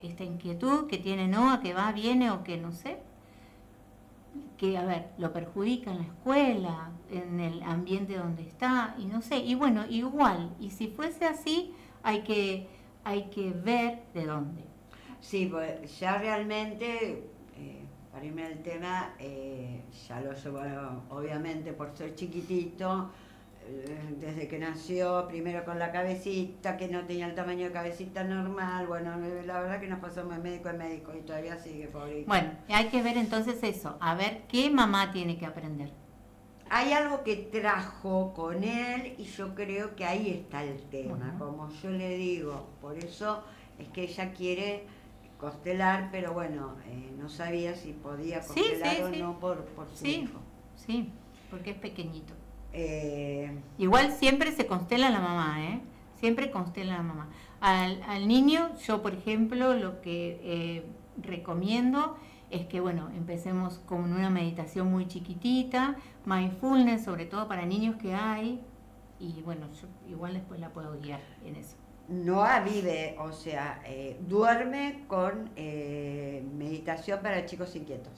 esta inquietud que tiene Noah, que va, viene o que no sé, que a ver, lo perjudica en la escuela, en el ambiente donde está, y no sé, y bueno, igual, y si fuese así, hay que ver de dónde. Sí, pues ya realmente, para irme al tema, ya lo llevo, obviamente, por ser chiquitito, desde que nació, primero con la cabecita, que no tenía el tamaño de cabecita normal, bueno, la verdad que nos pasamos de médico en médico y todavía sigue, pobrito. Bueno, hay que ver entonces eso, a ver qué mamá tiene que aprender. Hay algo que trajo con él y yo creo que ahí está el tema, Bueno. como yo le digo, por eso es que ella quiere constelar, pero bueno, no sabía si podía Sí, constelar sí, o sí. no por su Sí, hijo. sí, porque es pequeñito. Eh, Igual siempre se constela la mamá, ¿eh? Siempre constela la mamá. Al niño, yo por ejemplo, lo que recomiendo es que, bueno, empecemos con una meditación muy chiquitita, mindfulness, sobre todo para niños que hay, y bueno, yo igual después la puedo guiar en eso. Noah vive, o sea, duerme con meditación para chicos inquietos.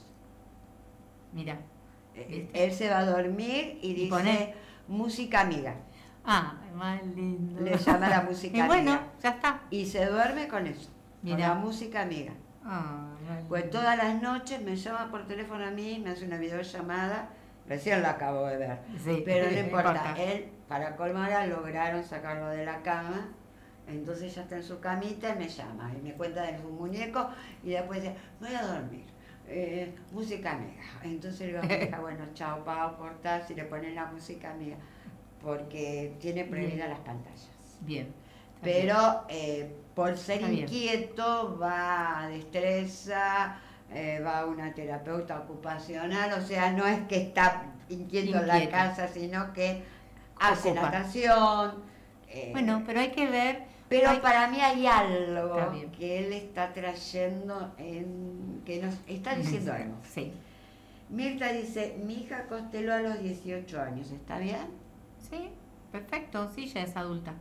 Mira, ¿viste? Él se va a dormir y Y pone, dice música amiga. ah, más lindo. Le llama la Y música bueno, amiga. ya está. Y se duerme con eso, con la Mira. música amiga. Ah, Pues todas las noches me llama por teléfono a mí, me hace una videollamada, recién la acabo de ver, sí, pero no importa, él, para colmar, lograron sacarlo de la cama, entonces ya está en su camita y me llama, y me cuenta de su muñeco, y después dice, voy a dormir, música amiga. Entonces le digo a mi hija, bueno, chao, Pau, cortás y le ponen la música amiga, porque tiene prohibida las pantallas. Bien. Pero por ser Está bien. inquieto va a destreza, va a una terapeuta ocupacional, o sea, no es que está inquieto en la casa, sino que hace Ocupa. natación. Bueno, pero hay que ver. Pero para mí hay Está algo bien. que él está trayendo, que nos está diciendo algo. Sí. Mirta dice, mi hija consteló a los 18 años, ¿está bien? Sí, perfecto, sí, ya es adulta.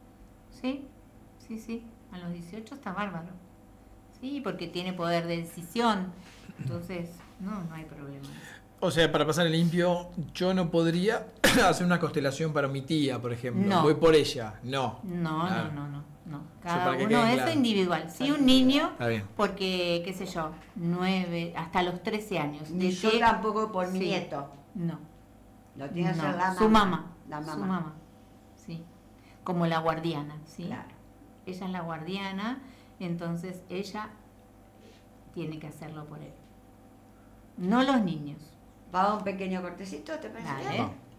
Sí, sí, sí, a los 18 está bárbaro. Sí, porque tiene poder de decisión. Entonces, no hay problema. O sea, para pasar el limpio, yo no podría hacer una constelación para mi tía, por ejemplo. No. Voy por ella. No. No. Cada para que uno, quede eso claro. individual. Sí, un niño, Está bien. porque, qué sé yo, 9, hasta los 13 años. Ni yo tampoco por mi nieto. No. Lo tiene que hacer la mamá. Su mamá. La mamá. Su mamá, sí. Como la guardiana, ¿sí? Claro. Ella es la guardiana, entonces ella tiene que hacerlo por él. No los niños. ¿Va a un pequeño cortecito, te parece? Dale. Bien?